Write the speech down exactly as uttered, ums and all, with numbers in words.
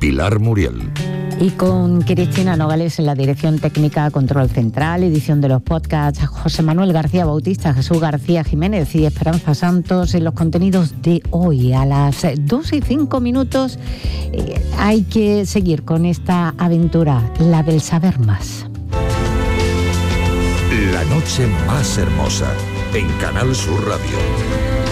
Pilar Muriel. Y con Cristina Nogales en la dirección técnica, control central, edición de los podcasts, José Manuel García Bautista, Jesús García Jiménez y Esperanza Santos en los contenidos de hoy. A las dos y cinco minutos eh, hay que seguir con esta aventura, la del saber más. La noche más hermosa en Canal Sur Radio.